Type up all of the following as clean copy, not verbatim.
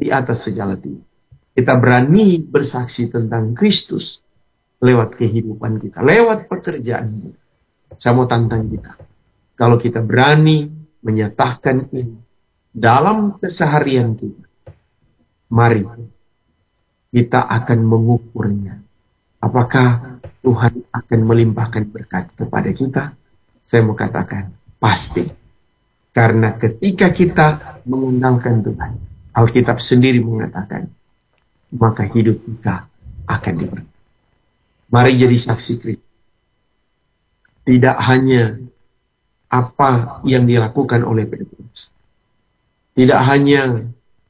di atas segala tinggi. Kita berani bersaksi tentang Kristus lewat kehidupan kita, lewat pekerjaan kita. Saya mau tantang kita. Kalau kita berani menyatakan ini dalam keseharian kita, mari kita akan mengukurnya. Apakah Tuhan akan melimpahkan berkat kepada kita? Saya mau katakan, pasti. Karena ketika kita mengundangkan Tuhan, Alkitab sendiri mengatakan, maka hidup kita akan diberkati. Mari jadi saksi Kristus. Tidak hanya apa yang dilakukan oleh Petrus. Tidak hanya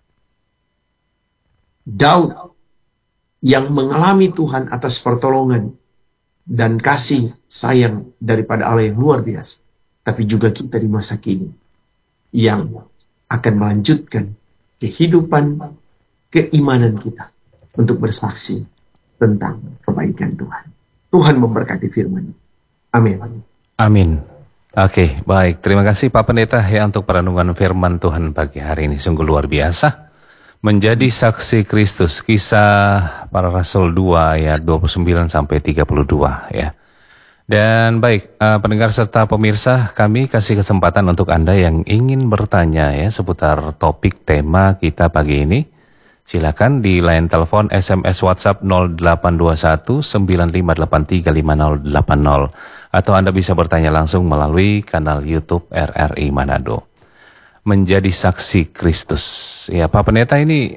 Daud yang mengalami Tuhan atas pertolongan dan kasih sayang daripada Allah yang luar biasa. Tapi juga kita di masa kini yang akan melanjutkan kehidupan keimanan kita untuk bersaksi tentang kebaikan Tuhan. Tuhan memberkati firman. Amin. Amin. Oke, baik. Terima kasih Pak Pendeta ya untuk perenungan firman Tuhan pagi hari ini. Sungguh luar biasa. Menjadi saksi Kristus, Kisah Para Rasul 2 ayat 29 sampai 32 ya. Dan baik, pendengar serta pemirsa, kami kasih kesempatan untuk Anda yang ingin bertanya ya seputar topik tema kita pagi ini. Silakan di line telepon, SMS, WhatsApp 0821 9583 5080 atau Anda bisa bertanya langsung melalui kanal YouTube RRI Manado. Menjadi saksi Kristus. Ya, Pak Pendeta, ini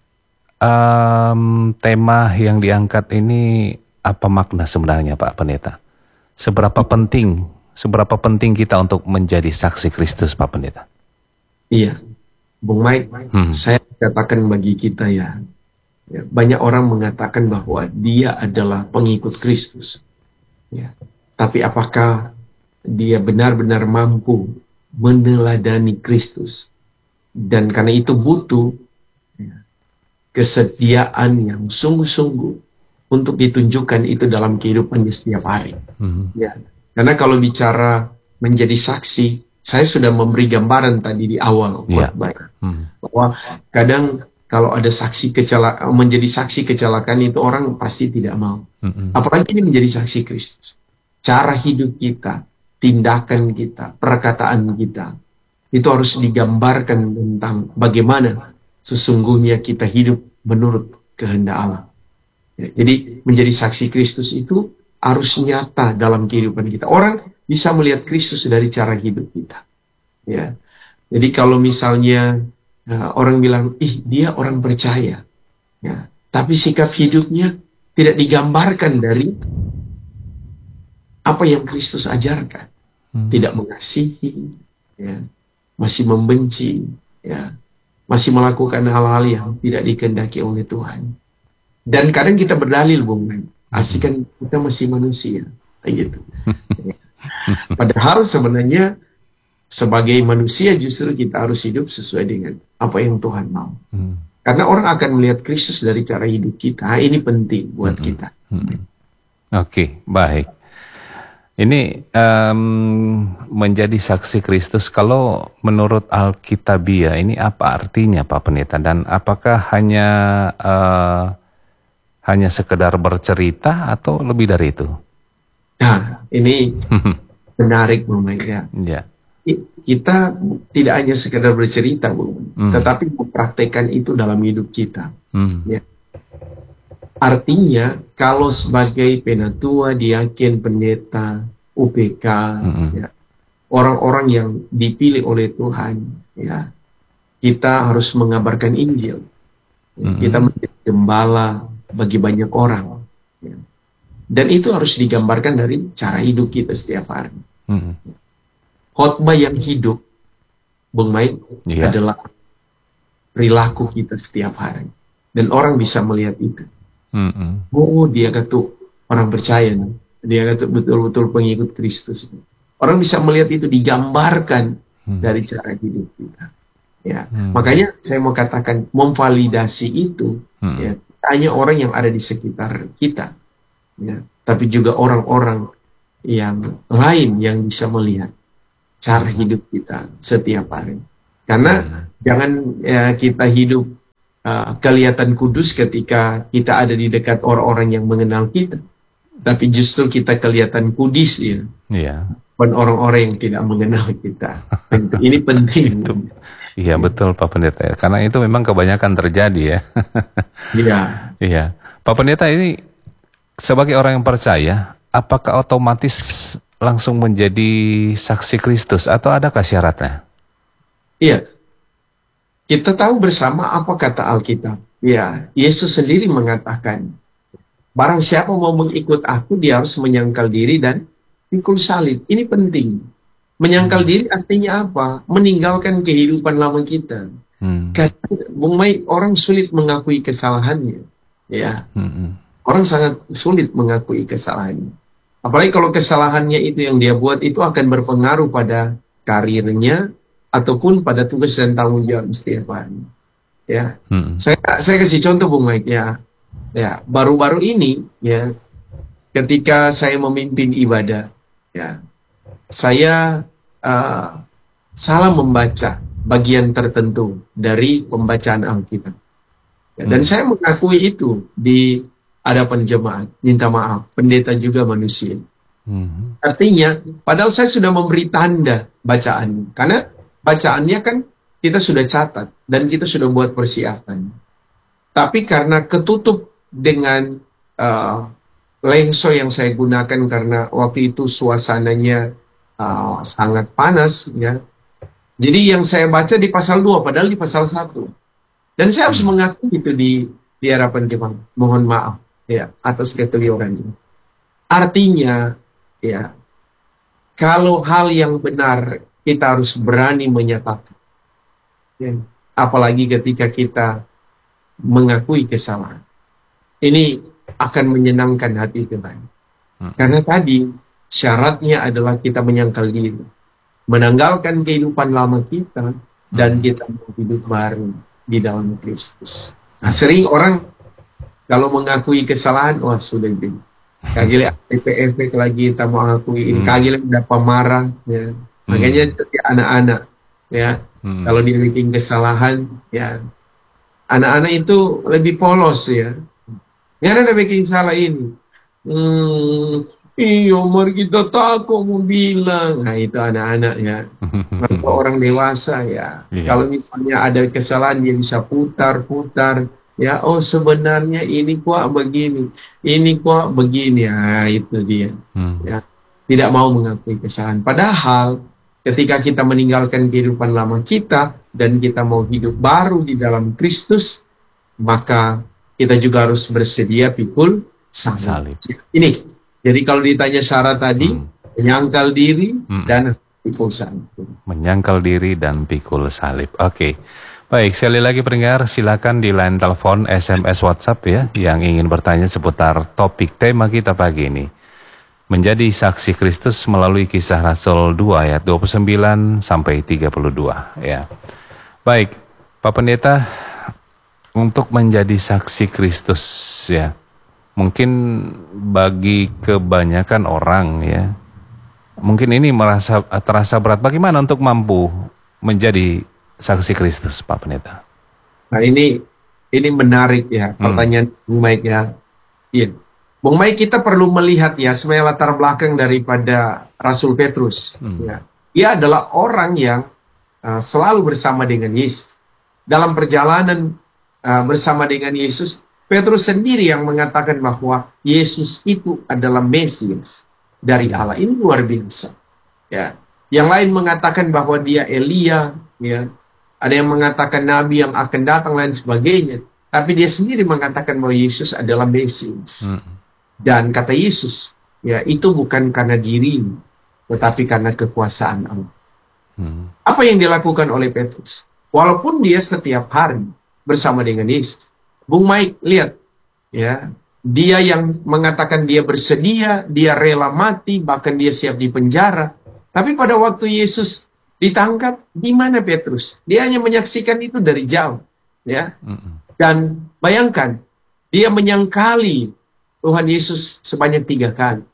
tema yang diangkat ini apa makna sebenarnya, Pak Pendeta? Seberapa penting kita untuk menjadi saksi Kristus, Pak Pendeta? Iya, Bung Mike, saya katakan bagi kita ya, banyak orang mengatakan bahwa dia adalah pengikut Kristus. Ya. Tapi apakah dia benar-benar mampu meneladani Kristus? Dan karena itu butuh kesetiaan yang sungguh-sungguh untuk ditunjukkan itu dalam kehidupan di setiap hari. Ya. Karena kalau bicara menjadi saksi, saya sudah memberi gambaran tadi di awal khotbah, bahwa kadang kalau ada menjadi saksi kecelakaan itu orang pasti tidak mau. Apalagi ini menjadi saksi Kristus. Cara hidup kita, tindakan kita, perkataan kita, itu harus digambarkan tentang bagaimana sesungguhnya kita hidup menurut kehendak Allah. Ya, jadi menjadi saksi Kristus itu harus nyata dalam kehidupan kita. Orang bisa melihat Kristus dari cara hidup kita. Ya, jadi kalau misalnya orang bilang, dia orang percaya, ya, tapi sikap hidupnya tidak digambarkan dari apa yang Kristus ajarkan, tidak mengasihi, ya, masih membenci, ya, masih melakukan hal-hal yang tidak dikehendaki oleh Tuhan. Dan kadang kita berdalil, Bung, kan kita masih manusia, gitu. Padahal sebenarnya sebagai manusia justru kita harus hidup sesuai dengan apa yang Tuhan mau. Karena orang akan melihat Kristus dari cara hidup kita. Ini penting buat kita. Oke, baik. Ini menjadi saksi Kristus, kalau menurut Alkitabiah ini apa artinya, Pak Pendeta? Dan apakah hanya sekedar bercerita atau lebih dari itu? Nah, ini menarik, Bung, ya. Kita tidak hanya sekedar bercerita, Bung, tetapi mempraktekkan itu dalam hidup kita. Ya. Artinya, kalau sebagai penatua, diaken, pendeta, UPK, ya, orang-orang yang dipilih oleh Tuhan, ya, kita harus mengabarkan Injil. Kita menjadi gembala bagi banyak orang. Ya. Dan itu harus digambarkan dari cara hidup kita setiap hari. Khotbah yang hidup, Bung Mike, adalah perilaku kita setiap hari. Dan orang bisa melihat itu. Oh, dia kata orang percaya, dia kata betul-betul pengikut Kristus. Orang bisa melihat itu digambarkan dari cara hidup kita. Ya, makanya saya mau katakan memvalidasi itu, ya, hanya orang yang ada di sekitar kita, ya, tapi juga orang-orang yang lain yang bisa melihat cara hidup kita setiap hari. Karena jangan kita hidup kelihatan kudus ketika kita ada di dekat orang-orang yang mengenal kita, tapi justru kita kelihatan kudus ya. Iya. Bukan orang-orang yang tidak mengenal kita. Ini penting. Iya betul Pak Pendeta ya. Karena itu memang kebanyakan terjadi ya. Iya. Iya. Pak Pendeta, ini sebagai orang yang percaya, apakah otomatis langsung menjadi saksi Kristus atau adakah syaratnya? Iya. Kita tahu bersama apa kata Alkitab. Ya, Yesus sendiri mengatakan, barang siapa mau mengikut aku, dia harus menyangkal diri dan pikul salib. Ini penting. Menyangkal diri artinya apa? Meninggalkan kehidupan lama kita. Karena Bung Mai, orang sulit mengakui kesalahannya. Ya, orang sangat sulit mengakui kesalahannya. Apalagi kalau kesalahannya itu yang dia buat itu akan berpengaruh pada karirnya ataupun pada tugas dan tanggung jawab setiap hari. Ya, saya kasih contoh Bung Mike ya. Ya, baru-baru ini ya, ketika saya memimpin ibadah, ya, saya salah membaca bagian tertentu dari pembacaan Alkitab. Ya, dan saya mengakui itu di hadapan jemaat, minta maaf, pendeta juga manusia. Artinya, padahal saya sudah memberi tanda bacaan, karena bacaannya kan kita sudah catat dan kita sudah buat persiapan. Tapi karena ketutup dengan lenso yang saya gunakan karena waktu itu suasananya sangat panas, ya. Jadi yang saya baca di pasal 2, padahal di pasal 1. Dan saya harus mengakui itu di hadapan jemaat. Mohon maaf ya atas kekeliruan ini. Artinya ya, kalau hal yang benar kita harus berani menyatakan. Ya, apalagi ketika kita mengakui kesalahan. Ini akan menyenangkan hati Tuhan. Karena tadi syaratnya adalah kita menyangkal diri, menanggalkan kehidupan lama kita, dan kita mau hidup baru di dalam Kristus. Nah, sering orang kalau mengakui kesalahan, wah sudah gitu. Kagile efek lagi kita mau akuin, kagile udah pemarah, ya. Makanya seperti anak-anak, ya. Kalau dia bikin kesalahan, ya, anak-anak itu lebih polos, ya. Nggak ada bikin salah ini. Iya, mari kita takut mau bilang. Nah, itu anak-anak ya. Kalau orang dewasa ya. Kalau misalnya ada kesalahan, dia bisa putar-putar. Ya, oh sebenarnya ini kok begini. Ini kok begini. Ya, itu dia. Ya, tidak mau mengakui kesalahan. Padahal ketika kita meninggalkan kehidupan lama kita dan kita mau hidup baru di dalam Kristus, maka kita juga harus bersedia pikul salib. Ini. Jadi kalau ditanya syarat tadi, menyangkal diri dan pikul salib. Menyangkal diri dan pikul salib. Oke. Baik, sekali lagi pendengar, silakan di line telepon, SMS, WhatsApp ya, yang ingin bertanya seputar topik tema kita pagi ini. Menjadi saksi Kristus melalui Kisah Rasul 2 ayat 29 sampai 32 ya. Baik, Pak Pendeta, untuk menjadi saksi Kristus ya, mungkin bagi kebanyakan orang ya, mungkin ini terasa berat. Bagaimana untuk mampu menjadi saksi Kristus, Pak Pendeta? Nah ini menarik ya pertanyaan Bung Mike ya. Iya. Bung Mike, kita perlu melihat ya sebenarnya latar belakang daripada Rasul Petrus. Ya. Dia adalah orang yang selalu bersama dengan Yesus. Dalam perjalanan bersama dengan Yesus, Petrus sendiri yang mengatakan bahwa Yesus itu adalah Mesias dari Allah. Ini luar biasa. Ya. Yang lain mengatakan bahwa dia Elia, ya. Ada yang mengatakan nabi yang akan datang lain sebagainya. Tapi dia sendiri mengatakan bahwa Yesus adalah Mesias. Dan kata Yesus, ya itu bukan karena dirinya, tetapi karena kekuasaan Allah. Apa yang dilakukan oleh Petrus? Walaupun dia setiap hari bersama dengan Yesus. Bung Mike, lihat, ya, dia yang mengatakan dia bersedia, dia rela mati, bahkan dia siap di penjara. Tapi pada waktu Yesus ditangkap, di mana Petrus? Dia hanya menyaksikan itu dari jauh, ya. Dan bayangkan, dia menyangkali Tuhan Yesus sebanyak 3 kali.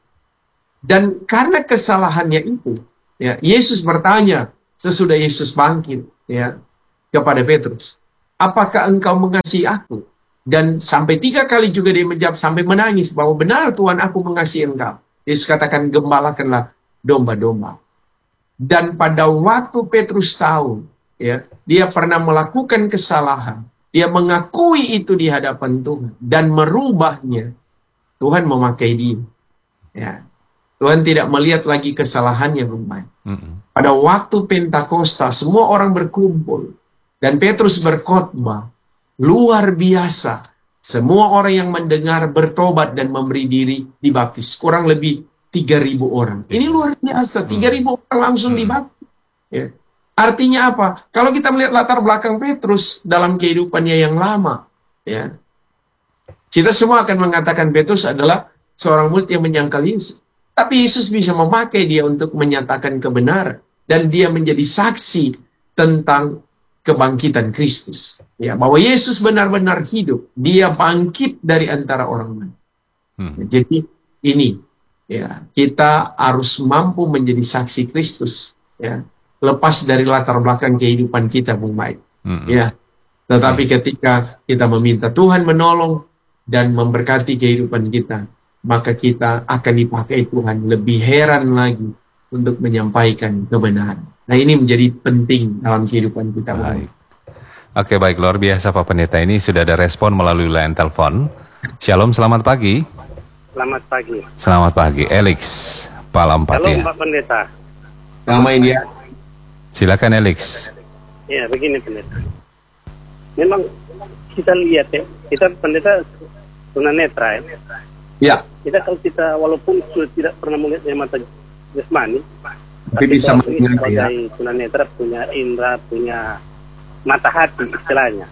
Dan karena kesalahannya itu, ya, Yesus bertanya sesudah Yesus bangkit, ya, kepada Petrus, apakah engkau mengasihi aku? Dan sampai 3 kali juga dia menjawab sampai menangis bahwa benar Tuhan, aku mengasihi engkau. Yesus katakan, gembalakanlah domba-domba. Dan pada waktu Petrus tahu, ya, dia pernah melakukan kesalahan, dia mengakui itu di hadapan Tuhan dan merubahnya, Tuhan memakai dia. Ya. Tuhan tidak melihat lagi kesalahannya, Bung Mai. Pada waktu Pentakosta, semua orang berkumpul dan Petrus berkhotbah. Luar biasa. Semua orang yang mendengar bertobat dan memberi diri dibaptis. Kurang lebih 3.000 orang. Ini luar biasa. 3.000 orang langsung dibaptis. Ya. Artinya apa? Kalau kita melihat latar belakang Petrus dalam kehidupannya yang lama, ya, kita semua akan mengatakan Petrus adalah seorang murid yang menyangkal Yesus. Tapi Yesus bisa memakai dia untuk menyatakan kebenaran. Dan dia menjadi saksi tentang kebangkitan Kristus. Ya, bahwa Yesus benar-benar hidup. Dia bangkit dari antara orang mati. Jadi ini, ya, kita harus mampu menjadi saksi Kristus. Ya, lepas dari latar belakang kehidupan kita, Bung Mike. Ya, tetapi ketika kita meminta Tuhan menolong dan memberkati kehidupan kita, maka kita akan dipakai Tuhan lebih heran lagi untuk menyampaikan kebenaran. Nah, ini menjadi penting dalam kehidupan kita. Baik. Oke, baik, luar biasa Pak Pendeta. Ini sudah ada respon melalui line telepon. Shalom, selamat pagi. Selamat pagi. Selamat pagi, Elix, Palampat. Shalom Pak Pendeta. Selamat ya. Silakan Elix. Ya, begini Pendeta. Memang kita lihat ya, kita Pendeta tunanetra ya. Ya. Kita walaupun sudah tidak pernah melihat dengan mata jasmani, tapi bisa mendengar ya. Sebagai tunanetra punya indera, punya mata hati istilahnya.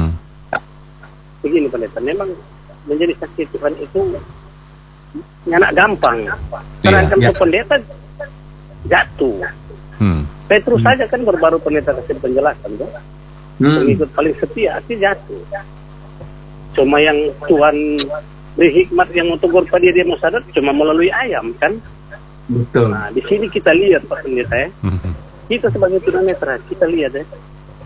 Begini Pendeta, memang menjadi saksi Tuhan itu nyanak gampang. Karena kan Pendeta jatuh. Petrus saja kan baru Pendeta kasih penjelasan tuh. Pengikut paling setia pasti jatuh. Cuma yang Tuhan beri hikmat yang untuk tegur pada dia mau sadar cuma melalui ayam kan. Betul. Nah, di sini kita lihat Pak Pendeta ya. Kita sebagai tunanetra kita lihat ya.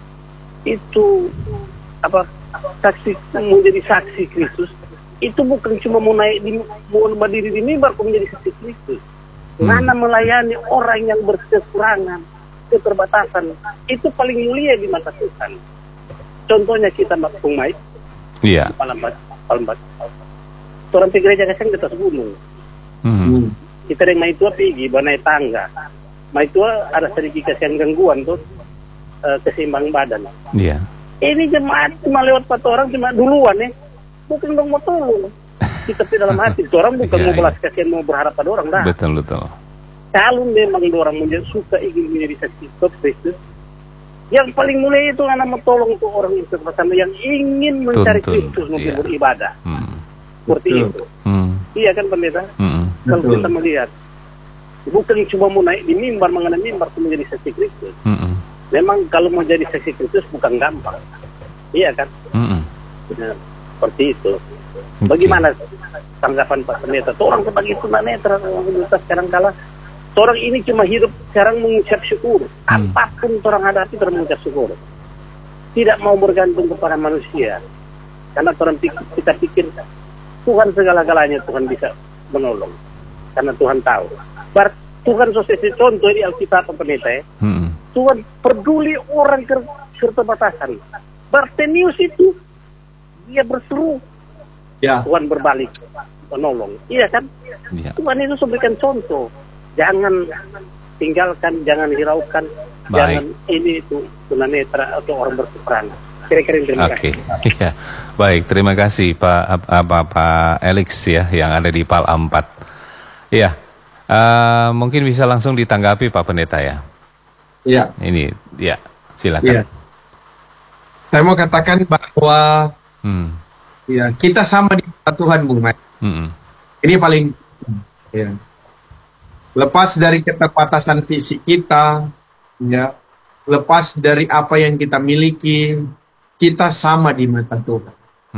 Itu apa, saksi, menjadi saksi Kristus itu bukan cuma mau naik mau berdiri di mimbar menjadi saksi Kristus. Karena melayani orang yang berkekurangan, keterbatasan, itu paling mulia di mata Tuhan. Contohnya kita Mbak Bung Mai. Iya. Palambat. Orang di gereja kasang di atas gunung. Kita yang maitua pergi, naik tangga. Maitua ada sedikit kasihan gangguan tuh, keseimbangan badan. Iya. Ini jemaat cuma lewat 4 orang cuma duluan ya. Bukan dong mau tolong. Kita di dalam hati, orang bukan mau belas kasihan mau berharap pada orang dah. Betul. Kalau memang orang suka ingin menjadi saksi Kristus, yang paling mulia itu anak mau tolong tuh orang yang terpesona yang ingin mencari Kristus untuk beribadah. Seperti itu. Iya kan Pendeta? Kalau kita melihat, bukan cuma mau naik di mimbar, mengenai mimbar untuk menjadi saksi Kristus. Memang kalau mau jadi saksi Kristus bukan gampang. Iya kan? Nah, seperti itu. Bagaimana tanggapan Pak Pendeta? Orang sebagai tunanetra sekarang kala orang ini cuma hidup sekarang mengucap syukur. Apapun orang hadapi terus mengucap syukur. Tidak mau bergantung kepada manusia. Karena orang kita pikir Tuhan segala-galanya, Tuhan bisa menolong. Karena Tuhan tahu. Tuhan sosiasi contoh di Alkitab Pendeta ya. Tuhan peduli orang keterbatasan. Bartemius itu dia berseru. Ya. Tuhan berbalik menolong. Iya kan? Ya. Tuhan itu memberikan contoh. Jangan tinggalkan, jangan hiraukan, jangan ini itu tunanetra atau orang berkekurangan. Kira-kira terima kasih. Ya. Baik, terima kasih Pak Elix ya yang ada di Pal 4. Iya. Mungkin bisa langsung ditanggapi Pak Pendeta ya. Iya. Ini ya, silakan. Ya. Saya mau katakan bahwa ya, kita sama di mata Tuhan, Bung Mike. Ini paling ya. Lepas dari keterbatasan fisik kita, ya, lepas dari apa yang kita miliki, kita sama di mata Tuhan.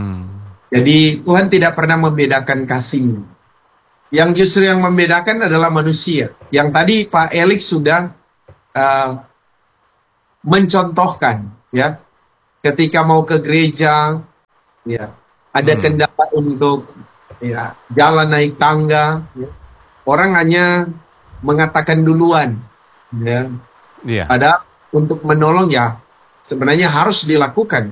Jadi Tuhan tidak pernah membedakan kasih-Nya. Yang justru yang membedakan adalah manusia. Yang tadi Pak Elix sudah mencontohkan, ya, ketika mau ke gereja, ya, ada kendala untuk ya jalan naik tangga, ya. Orang hanya mengatakan duluan, ya. Padahal untuk menolong ya sebenarnya harus dilakukan,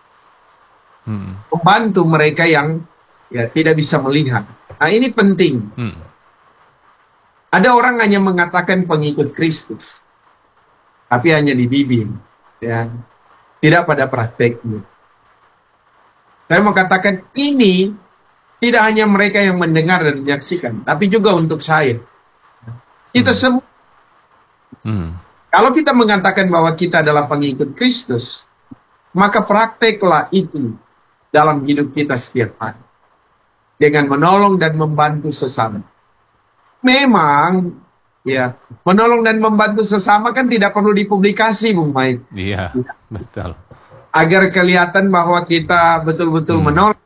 membantu mereka yang ya tidak bisa melihat. Nah ini penting. Ada orang hanya mengatakan pengikut Kristus, tapi hanya di bibir, ya, tidak pada prakteknya. Saya mau katakan ini tidak hanya mereka yang mendengar dan menyaksikan, tapi juga untuk saya. Kita semua. Kalau kita mengatakan bahwa kita adalah pengikut Kristus, maka prakteklah itu dalam hidup kita setiap hari, dengan menolong dan membantu sesama. Memang, ya, menolong dan membantu sesama kan tidak perlu dipublikasi, Bung Maid. Iya, betul. Agar kelihatan bahwa kita betul-betul menolong.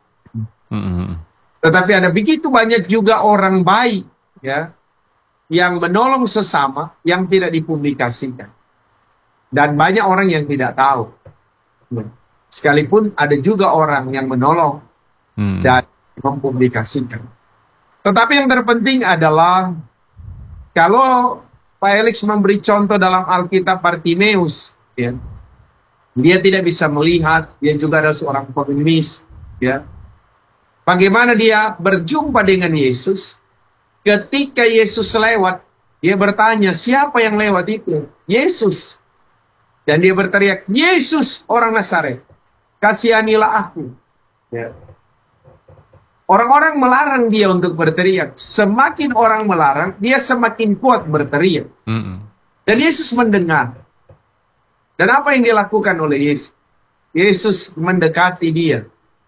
Tetapi ada begitu banyak juga orang baik, ya, yang menolong sesama yang tidak dipublikasikan. Dan banyak orang yang tidak tahu. Sekalipun ada juga orang yang menolong dan mempublikasikan. Tetapi yang terpenting adalah kalau Pak Alex memberi contoh dalam Alkitab Bartimeus, ya, dia tidak bisa melihat, dia juga adalah seorang pengemis, ya. Bagaimana dia berjumpa dengan Yesus? Ketika Yesus lewat, dia bertanya, siapa yang lewat itu? Yesus. Dan dia berteriak, Yesus orang Nazaret, kasihanilah aku. Ya. Orang-orang melarang dia untuk berteriak. Semakin orang melarang, dia semakin kuat berteriak. Dan Yesus mendengar. Dan apa yang dilakukan oleh Yesus? Yesus mendekati dia.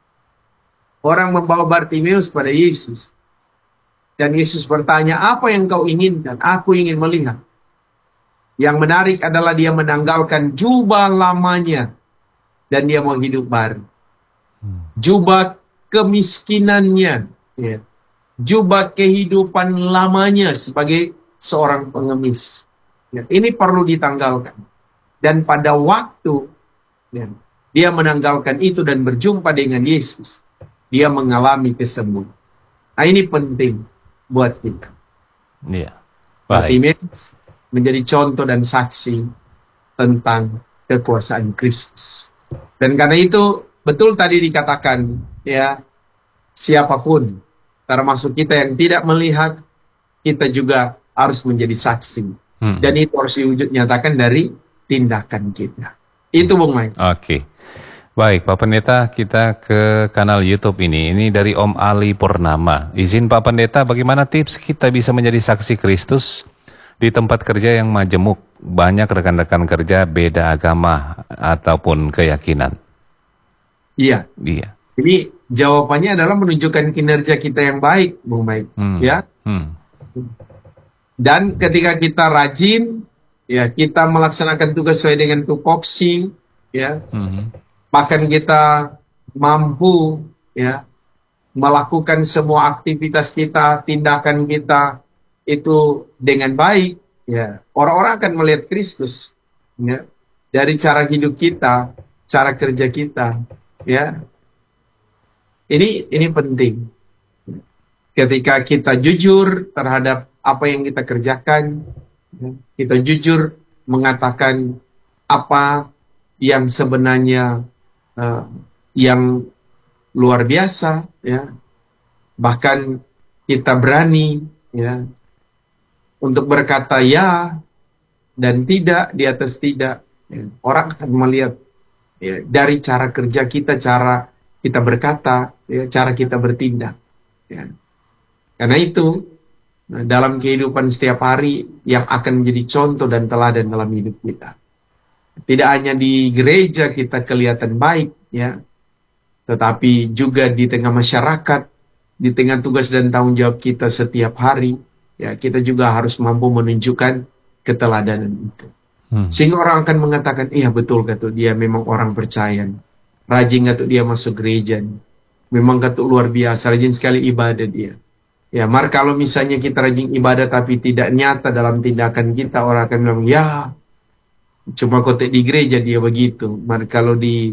Orang membawa Bartimeus pada Yesus. Dan Yesus bertanya, apa yang kau inginkan? Aku ingin melihat. Yang menarik adalah dia menanggalkan jubah lamanya. Dan dia mau hidup baru. Jubah kemiskinannya, ya. Jubah kehidupan lamanya sebagai seorang pengemis. Ya. Ini perlu ditanggalkan. Dan pada waktu ya, dia menanggalkan itu dan berjumpa dengan Yesus, dia mengalami kesembuhan. Nah ini penting buat kita. Iya. Bartimeus menjadi contoh dan saksi tentang kekuasaan Kristus. Dan karena itu betul tadi dikatakan, ya, siapapun, termasuk kita yang tidak melihat, kita juga harus menjadi saksi. Dan itu harus dinyatakan dari tindakan kita. Itu Bung Mai. Oke. Baik, Pak Pendeta, kita ke kanal YouTube ini. Ini dari Om Ali Purnama. Izin Pak Pendeta, bagaimana tips kita bisa menjadi saksi Kristus di tempat kerja yang majemuk? Banyak rekan-rekan kerja beda agama ataupun keyakinan. Iya. Ini jawabannya adalah menunjukkan kinerja kita yang baik, Bung Mai. Ya. Dan ketika kita rajin, ya, kita melaksanakan tugas sesuai dengan tupoksi, ya. Bahkan kita mampu, ya, melakukan semua aktivitas kita, tindakan kita itu dengan baik, ya. Orang-orang akan melihat Kristus, ya, dari cara hidup kita, cara kerja kita. Ya, ini penting. Ketika kita jujur terhadap apa yang kita kerjakan, kita jujur mengatakan apa yang sebenarnya yang luar biasa, ya. Bahkan kita berani, ya, untuk berkata ya dan tidak di atas tidak. Ya. Orang akan melihat. Ya, dari cara kerja kita, cara kita berkata, ya, cara kita bertindak. Ya. Karena itu, dalam kehidupan setiap hari yang akan menjadi contoh dan teladan dalam hidup kita. Tidak hanya di gereja kita kelihatan baik, ya, tetapi juga di tengah masyarakat, di tengah tugas dan tanggung jawab kita setiap hari, ya, kita juga harus mampu menunjukkan keteladanan itu. Sehingga orang akan mengatakan, iya betul kata dia memang orang percaya. Rajin kata dia masuk gereja. Memang kata luar biasa, rajin sekali ibadah dia. Ya, kalau misalnya kita rajin ibadah tapi tidak nyata dalam tindakan kita, orang akan bilang, ya cuma kotek di gereja dia begitu. Kalau di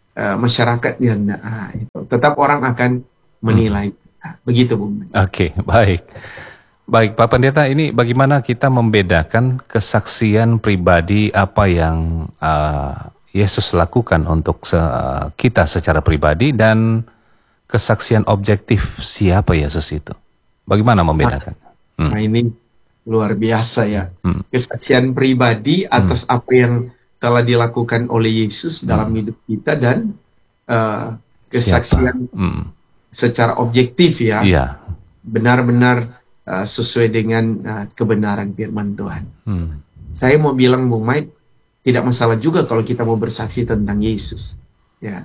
masyarakat yang itu tetap orang akan menilai. Begitu, Bung. Oke, baik. Baik, Pak Pendeta, ini bagaimana kita membedakan kesaksian pribadi apa yang Yesus lakukan untuk kita secara pribadi dan kesaksian objektif siapa Yesus itu? Bagaimana membedakan? Nah, ini luar biasa ya. Kesaksian pribadi atas apa yang telah dilakukan oleh Yesus dalam hidup kita dan kesaksian secara objektif ya. Iya. Benar-benar sesuai dengan kebenaran firman Tuhan. Saya mau bilang, Bung Mike, tidak masalah juga kalau kita mau bersaksi tentang Yesus. Ya.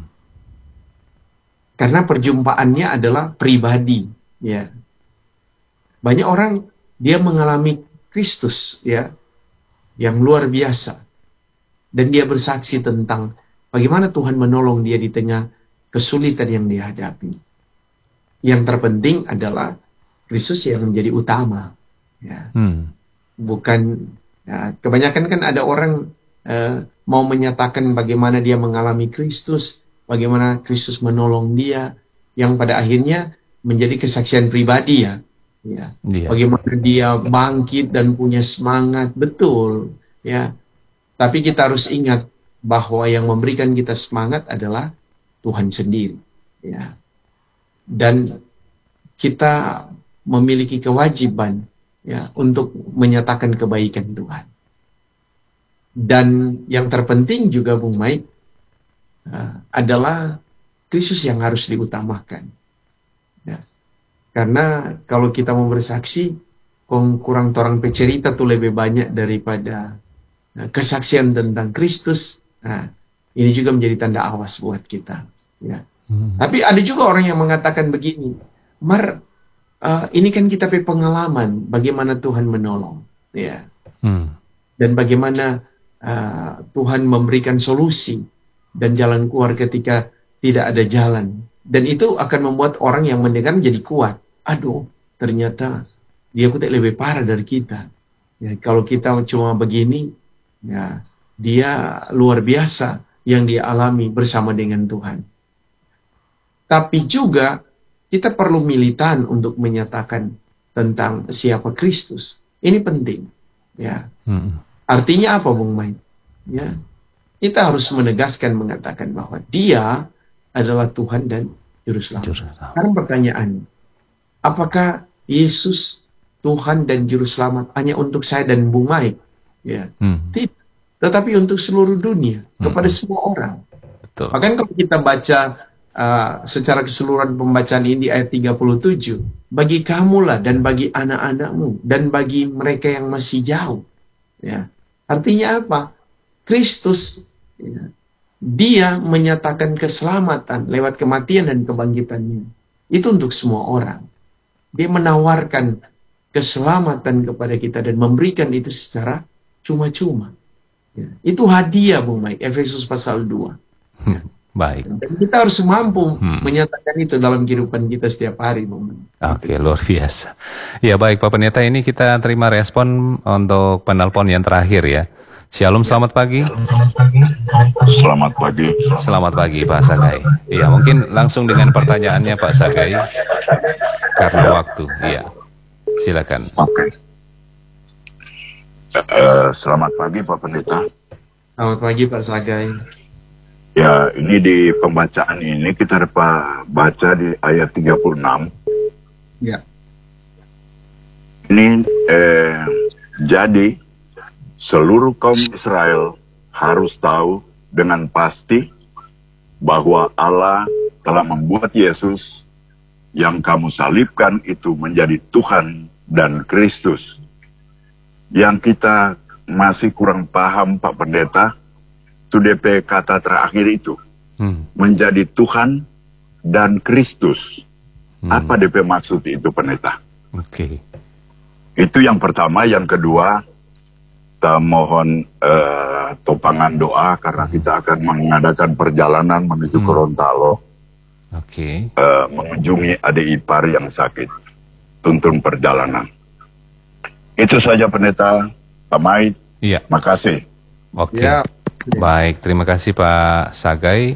Karena perjumpaannya adalah pribadi. Ya. Banyak orang dia mengalami Kristus ya yang luar biasa. Dan dia bersaksi tentang bagaimana Tuhan menolong dia di tengah kesulitan yang dihadapi. Yang terpenting adalah Kristus yang menjadi utama. Ya. Bukan, ya, kebanyakan kan ada orang mau menyatakan bagaimana dia mengalami Kristus, bagaimana Kristus menolong dia, yang pada akhirnya menjadi kesaksian pribadi ya. Ya. Bagaimana dia bangkit dan punya semangat, betul. Ya. Tapi kita harus ingat bahwa yang memberikan kita semangat adalah Tuhan sendiri. Ya. Dan kita memiliki kewajiban ya untuk menyatakan kebaikan Tuhan. Dan yang terpenting juga, Bung Mike, adalah Kristus yang harus diutamakan. Ya. Karena kalau kita mau bersaksi, kurang orang pecerita tuh lebih banyak daripada kesaksian tentang Kristus. Nah, ini juga menjadi tanda awas buat kita. Ya. Tapi ada juga orang yang mengatakan begini, Mar, ini kan kita punya pengalaman bagaimana Tuhan menolong, ya, dan bagaimana Tuhan memberikan solusi dan jalan keluar ketika tidak ada jalan, dan itu akan membuat orang yang mendengar jadi kuat. Aduh, ternyata dia pun lebih parah dari kita. Ya, kalau kita cuma begini, ya, dia luar biasa yang dia alami bersama dengan Tuhan. Tapi juga kita perlu militan untuk menyatakan tentang siapa Kristus. Ini penting. Ya. Artinya apa, Bung Mike? Ya. Kita harus menegaskan, mengatakan bahwa Dia adalah Tuhan dan Juru Selamat. Sekarang pertanyaan, apakah Yesus Tuhan dan Juru Selamat hanya untuk saya dan Bung Mike? Ya. Tidak. Tetapi untuk seluruh dunia, kepada semua orang. Betul. Bahkan kalau kita baca secara keseluruhan pembacaan ini di ayat 37, bagi kamulah dan bagi anak-anakmu dan bagi mereka yang masih jauh. Ya. Artinya apa? Kristus, ya, Dia menyatakan keselamatan lewat kematian dan kebangkitannya. Itu untuk semua orang. Dia menawarkan keselamatan kepada kita dan memberikan itu secara cuma-cuma. Ya. Itu hadiah, Bung Mike, Efesus pasal 2. Ya. Baik. Dan kita harus mampu menyatakan itu dalam kehidupan kita setiap hari, Bung. Oke, luar biasa. Ya, baik Pak Pendeta, ini kita terima respon untuk penelpon yang terakhir ya. Shalom, selamat pagi. Selamat pagi. Selamat pagi Pak Sagai. Iya, mungkin langsung dengan pertanyaannya Pak Sagai karena waktu. Iya, silakan. Oke. Selamat pagi Pak Pendeta. Selamat pagi Pak Sagai. Ya, ini di pembacaan ini kita dapat baca di ayat 36. Ya. Ini jadi seluruh kaum Israel harus tahu dengan pasti bahwa Allah telah membuat Yesus yang kamu salibkan itu menjadi Tuhan dan Kristus. Yang kita masih kurang paham, Pak Pendeta, itu DP kata terakhir itu, menjadi Tuhan dan Kristus. Apa DP maksud itu, Pendeta? Oke. Itu yang pertama. Yang kedua, kita mohon topangan doa karena kita akan mengadakan perjalanan menuju Gorontalo. Oke. Mengunjungi adik ipar yang sakit. Tuntun perjalanan. Itu saja, Pendeta. Pak Maid. Iya. Makasih. Oke. Ya. Baik, terima kasih Pak Sagai.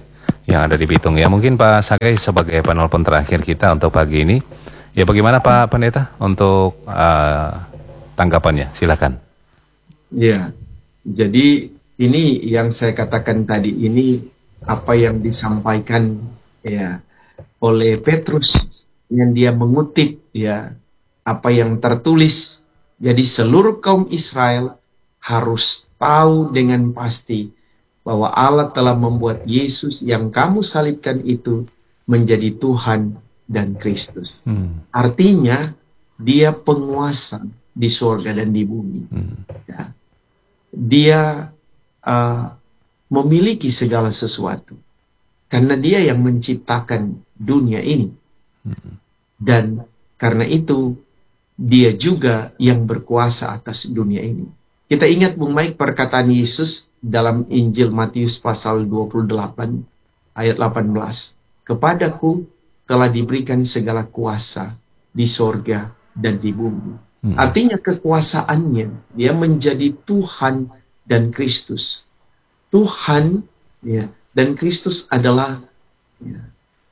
yang ada di Bitung. Ya, mungkin Pak Sakai sebagai penelpon terakhir kita untuk pagi ini. Ya, bagaimana Pak Pendeta untuk tanggapannya? Silakan. Ya, jadi ini yang saya katakan tadi, ini apa yang disampaikan ya oleh Petrus, yang dia mengutip ya apa yang tertulis. Jadi seluruh kaum Israel harus tahu dengan pasti bahwa Allah telah membuat Yesus yang kamu salibkan itu menjadi Tuhan dan Kristus. Artinya dia penguasa di surga dan di bumi. Ya. Dia memiliki segala sesuatu karena dia yang menciptakan dunia ini. Dan karena itu dia juga yang berkuasa atas dunia ini. Kita ingat Bung Mike perkataan Yesus dalam Injil Matius pasal 28 ayat 18. Kepadaku telah diberikan segala kuasa di sorga dan di bumi. Artinya kekuasaannya, dia menjadi Tuhan dan Kristus. Tuhan ya, dan Kristus adalah ya,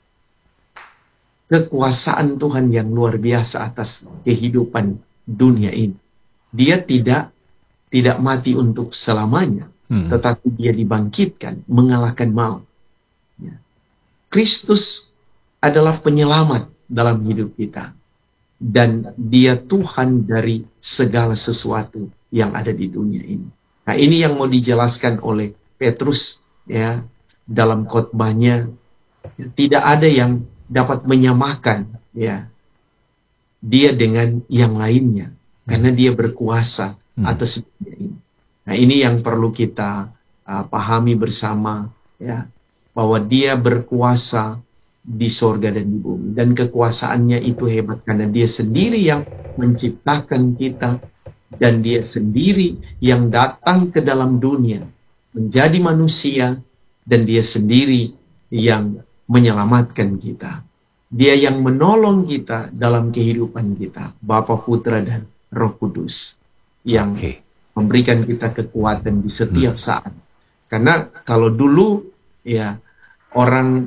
kekuasaan Tuhan yang luar biasa atas kehidupan dunia ini. Dia tidak mati untuk selamanya, tetapi dia dibangkitkan, mengalahkan maut. Ya. Kristus adalah penyelamat dalam hidup kita. Dan dia Tuhan dari segala sesuatu yang ada di dunia ini. Nah, ini yang mau dijelaskan oleh Petrus ya dalam khotbahnya. Tidak ada yang dapat menyamakan ya dia dengan yang lainnya karena dia berkuasa atas dunia ini. Nah, ini yang perlu kita pahami bersama ya, bahwa dia berkuasa di sorga dan di bumi, dan kekuasaannya itu hebat karena dia sendiri yang menciptakan kita, dan dia sendiri yang datang ke dalam dunia menjadi manusia, dan dia sendiri yang menyelamatkan kita. Dia yang menolong kita dalam kehidupan kita, Bapa, Putra, dan Roh Kudus, yang memberikan kita kekuatan di setiap saat. Karena kalau dulu ya orang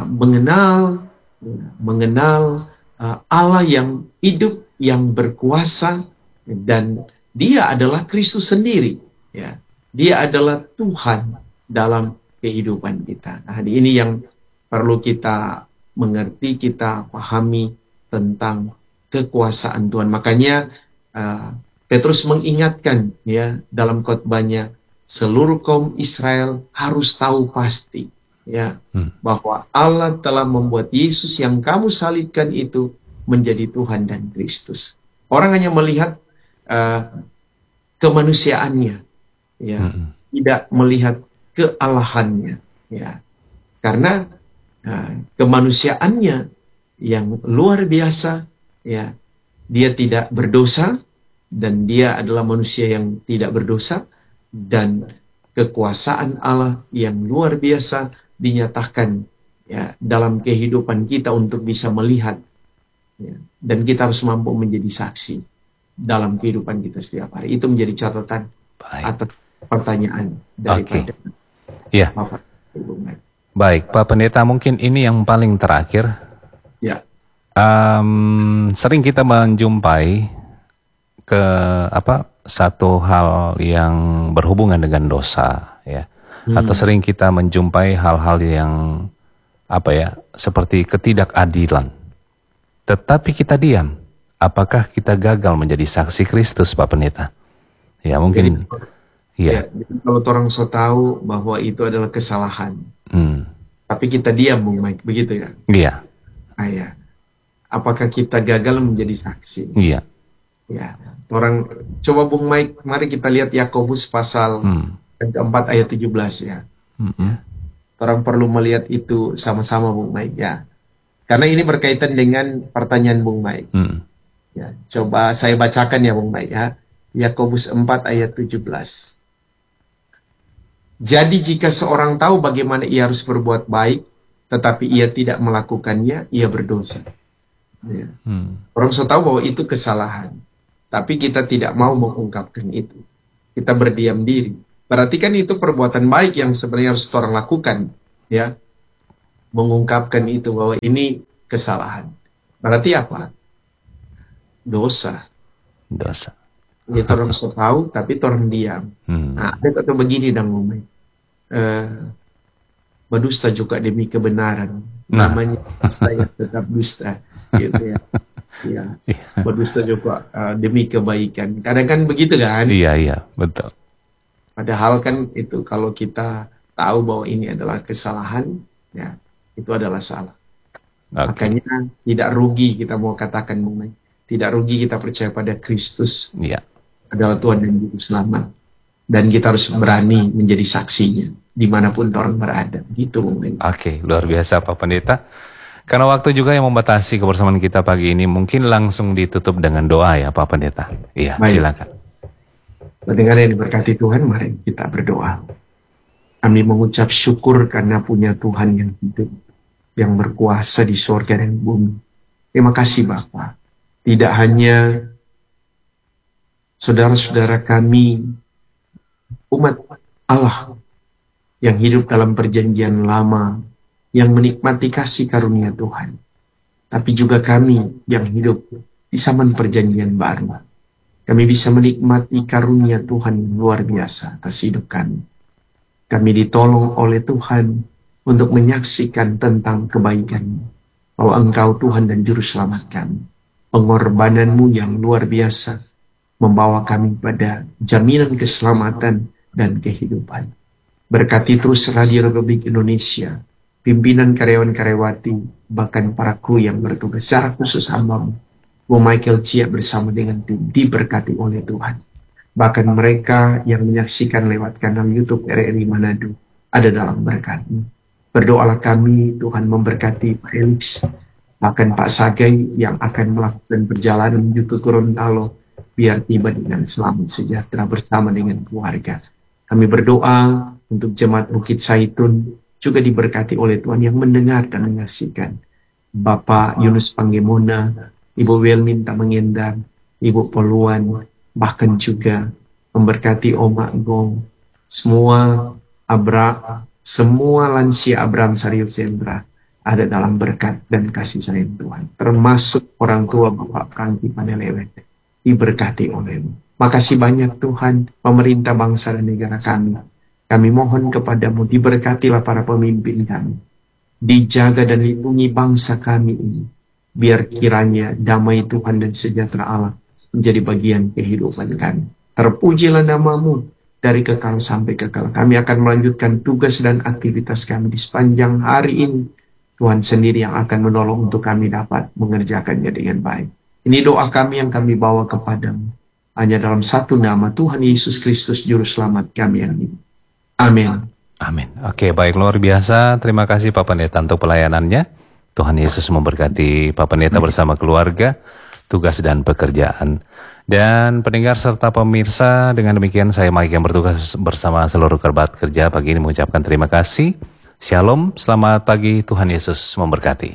mengenal Allah yang hidup, yang berkuasa, dan dia adalah Kristus sendiri. Ya, dia adalah Tuhan dalam kehidupan kita. Nah, ini yang perlu kita mengerti, kita pahami tentang kekuasaan Tuhan. Makanya Petrus mengingatkan ya dalam khotbahnya, seluruh kaum Israel harus tahu pasti ya bahwa Allah telah membuat Yesus yang kamu salibkan itu menjadi Tuhan dan Kristus. Orang hanya melihat kemanusiaannya ya, tidak melihat kealahannya ya. Karena kemanusiaannya yang luar biasa ya, dia tidak berdosa dan dia adalah manusia yang tidak berdosa, dan kekuasaan Allah yang luar biasa dinyatakan ya dalam kehidupan kita untuk bisa melihat ya, dan kita harus mampu menjadi saksi dalam kehidupan kita setiap hari. Itu menjadi catatan atau pertanyaan daripada Bapak Ibu. Baik, Pak Pendeta, mungkin ini yang paling terakhir. Ya. Sering kita menjumpai ke satu hal yang berhubungan dengan dosa, ya, atau sering kita menjumpai hal-hal yang seperti ketidakadilan. Tetapi kita diam. Apakah kita gagal menjadi saksi Kristus, Pak Pendeta? Ya, mungkin. Jadi kalau orang tahu bahwa itu adalah kesalahan, tapi kita diam, Bung Mike, begitu ya? Iya. Ya. Apakah kita gagal menjadi saksi? Iya. Ya. Orang coba Bung Mike, mari kita lihat Yakobus pasal keempat ayat 17 ya. Orang perlu melihat itu sama-sama, Bung Mike ya. Karena ini berkaitan dengan pertanyaan Bung Mike. Ya, coba saya bacakan ya Bung Mike ya. Yakobus 4 ayat 17. Jadi jika seorang tahu bagaimana ia harus berbuat baik, tetapi ia tidak melakukannya, ia berdosa. Ya. Orang tahu bahwa itu kesalahan, tapi kita tidak mau mengungkapkan itu. Kita berdiam diri. Berarti kan itu perbuatan baik yang sebenarnya harus orang lakukan, ya. mengungkapkan itu bahwa ini kesalahan. Berarti apa? Dosa. Dia orang so tahu tapi orang diam. Nah, ada kata begini dan ngomong. Berdusta juga demi kebenaran. Namanya dusta yang tetap dusta. Gitu ya. Ya. Berdusta juga demi kebaikan. Kadang kan begitu kan? Iya, betul. Padahal kan itu kalau kita tahu bahwa ini adalah kesalahan, ya itu adalah salah. Makanya tidak rugi kita mau katakan mengenai. Tidak rugi kita percaya pada Kristus adalah Tuhan dan Juru Selamat. Dan kita harus berani menjadi saksinya dimanapun orang berada. Gitu. Oke, luar biasa Pak Pendeta. Karena waktu juga yang membatasi kebersamaan kita pagi ini, mungkin langsung ditutup dengan doa ya Pak Pendeta. Iya, silakan. Pendengar yang diberkati Tuhan, mari kita berdoa. Kami mengucap syukur karena punya Tuhan yang hidup, yang berkuasa di surga dan bumi. Terima kasih Bapa. Tidak hanya saudara-saudara kami, umat Allah yang hidup dalam perjanjian lama, yang menikmati kasih karunia Tuhan, tapi juga kami yang hidup di zaman perjanjian baru. Kami bisa menikmati karunia Tuhan yang luar biasa atas hidup kami. Kami ditolong oleh Tuhan untuk menyaksikan tentang kebaikan-Mu, bahwa Engkau Tuhan dan Juru Selamat kami. Pengorbanan-Mu yang luar biasa membawa kami pada jaminan keselamatan dan kehidupan. Berkati terus Radio Republik Indonesia, pimpinan karyawan-karyawati, bahkan para kru yang bertugas, secara khusus hamba-Mu, Bu Michael Chia bersama dengan tim, diberkati oleh Tuhan. Bahkan mereka yang menyaksikan lewat kanal YouTube RRI Manado ada dalam berkat-Mu. Berdoalah kami, Tuhan memberkati Pak Felix, bahkan Pak Sagai yang akan melakukan perjalanan menuju Gorontalo, biar tiba dengan selamat sejahtera bersama dengan keluarga. Kami berdoa untuk jemaat Bukit Saitun juga diberkati oleh Tuhan yang mendengar dan menyaksikan. Bapak Yunus Panggemona, Ibu Welmin Tamangendar, Ibu Poluan, bahkan juga memberkati Oma Gong, semua lansia Abraham Sario Sendra ada dalam berkat dan kasih sayang Tuhan, termasuk orang tua Bapak Prangki Panelewet, diberkati oleh-Mu. Makasih banyak Tuhan, pemerintah bangsa dan negara kami. Kami mohon kepadamu, diberkatilah para pemimpin kami. Dijaga dan lindungi bangsa kami ini. Biar kiranya damai Tuhan dan sejahtera Allah menjadi bagian kehidupan kami. Terpujilah nama-Mu dari kekal sampai kekal. Kami akan melanjutkan tugas dan aktivitas kami di sepanjang hari ini. Tuhan sendiri yang akan menolong untuk kami dapat mengerjakannya dengan baik. Ini doa kami yang kami bawa kepadamu. Hanya dalam satu nama, Tuhan Yesus Kristus Juru Selamat kami yang hidup. Amin. Amin. Oke, baik, luar biasa. Terima kasih Pak Pendeta untuk pelayanannya. Tuhan Yesus memberkati Pak Pendeta bersama keluarga, tugas dan pekerjaan. Dan pendengar serta pemirsa, dengan demikian saya Mike yang bertugas bersama seluruh kerabat kerja pagi ini mengucapkan terima kasih. Shalom, selamat pagi, Tuhan Yesus memberkati.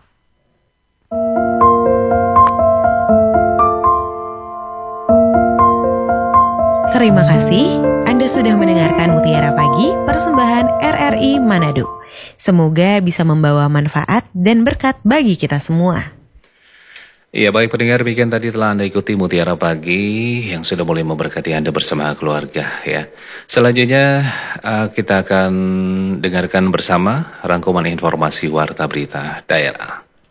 Terima kasih, Anda sudah mendengarkan Mutiara Pagi, persembahan RRI Manado. Semoga bisa membawa manfaat dan berkat bagi kita semua. Iya, baik pendengar, demikian tadi telah Anda ikuti Mutiara Pagi yang sudah mulai memberkati Anda bersama keluarga ya. Selanjutnya kita akan dengarkan bersama rangkuman informasi Warta Berita Daerah.